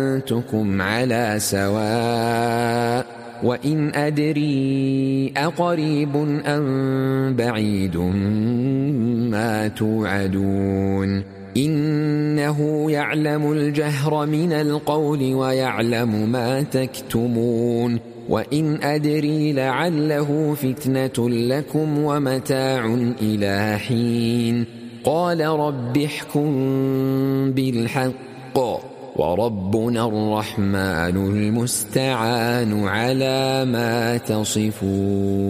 أنتكم على سواء وإن أدري أقريب أم بعيد ما توعدون إنه يعلم الجهر من القول ويعلم ما تكتمون وإن أدري لعله فتنة لكم ومتاع إلى حين قال رب احكم بالحق وربنا الرحمن المستعان على ما تصفون.